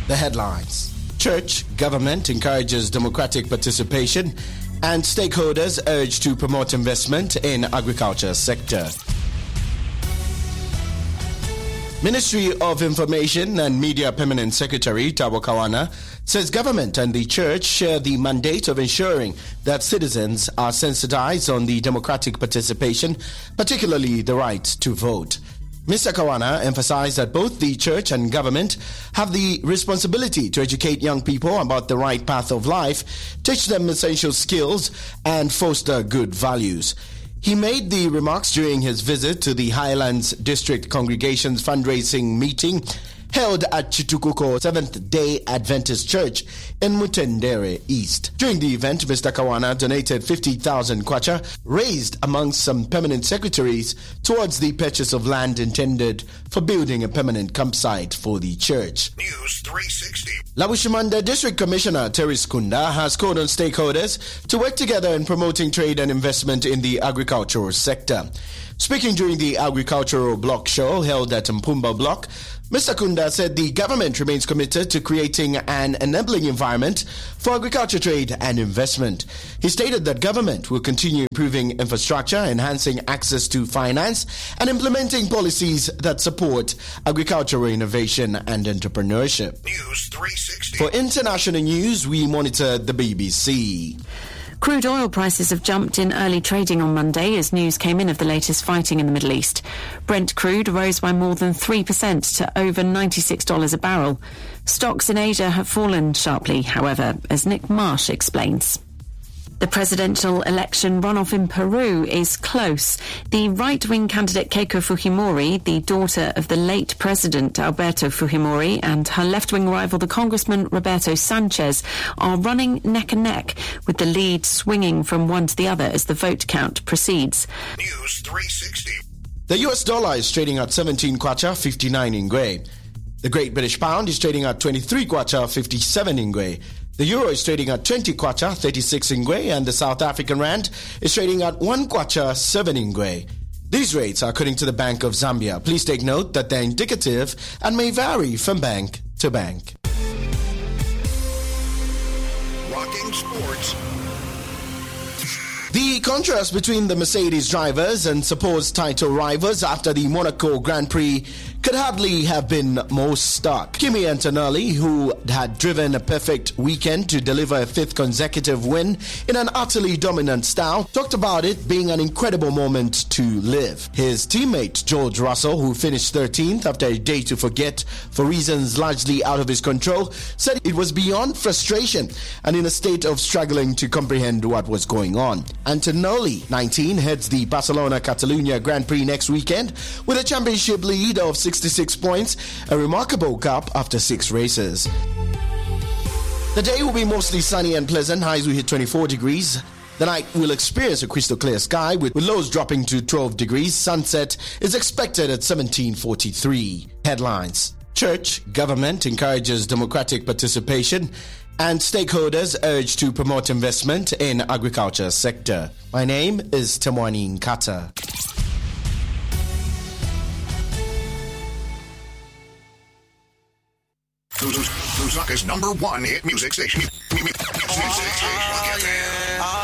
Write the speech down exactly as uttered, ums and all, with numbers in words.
The headlines. Church, government encourages democratic participation and stakeholders urge to promote investment in agriculture sector. Ministry of Information and Media Permanent Secretary Tabo Kawana says government and the church share the mandate of ensuring that citizens are sensitized on the democratic participation, particularly the right to vote. Mister Kawana emphasized that both the church and government have the responsibility to educate young people about the right path of life, teach them essential skills, and foster good values. He made the remarks during his visit to the Highlands District Congregation's fundraising meeting held at Chitukuko Seventh-day Adventist Church in Mutendere East. During the event, Mister Kawana donated fifty thousand kwacha raised amongst some permanent secretaries towards the purchase of land intended for building a permanent campsite for the church. News three sixty. Labushimanda District Commissioner Terry Skunda has called on stakeholders to work together in promoting trade and investment in the agricultural sector. Speaking during the agricultural block show held at Mpumba Block, Mister Kunda said the government remains committed to creating an enabling environment for agriculture trade and investment. He stated that government will continue improving infrastructure, enhancing access to finance, and implementing policies that support agricultural innovation and entrepreneurship. News three sixty. For international news, we monitor the B B C. Crude oil prices have jumped in early trading on Monday as news came in of the latest fighting in the Middle East. Brent crude rose by more than three percent to over ninety-six dollars a barrel. Stocks in Asia have fallen sharply, however, as Nick Marsh explains. The presidential election runoff in Peru is close. The right-wing candidate Keiko Fujimori, the daughter of the late president Alberto Fujimori, and her left-wing rival, the Congressman Roberto Sanchez, are running neck and neck, with the lead swinging from one to the other as the vote count proceeds. News three sixty. The U S dollar is trading at seventeen kwacha, fifty-nine ingwe. The Great British Pound is trading at twenty-three kwacha, fifty-seven ingwe. The euro is trading at twenty kwacha, thirty-six ingwe, and the South African rand is trading at one kwacha, seven ingwe. These rates are according to the Bank of Zambia. Please take note that they're indicative and may vary from bank to bank. Rocking sports. The contrast between the Mercedes drivers and supposed title rivals after the Monaco Grand Prix could hardly have been more stark. Kimi Antonelli, who had driven a perfect weekend to deliver a fifth consecutive win in an utterly dominant style, talked about it being an incredible moment to live. His teammate George Russell, who finished thirteenth after a day to forget for reasons largely out of his control, said it was beyond frustration and in a state of struggling to comprehend what was going on. Antonelli, nineteen, heads the Barcelona-Catalunya Grand Prix next weekend with a championship lead of sixty-six points, a remarkable gap after six races. The day will be mostly sunny and pleasant. Highs will hit twenty-four degrees. The night will experience a crystal clear sky with, with lows dropping to twelve degrees. Sunset is expected at seventeen forty-three. Headlines. Church, government encourages democratic participation and stakeholders urge to promote investment in agriculture sector. My name is Temwani Nkata. Lusaka's number one hit music station. Music station.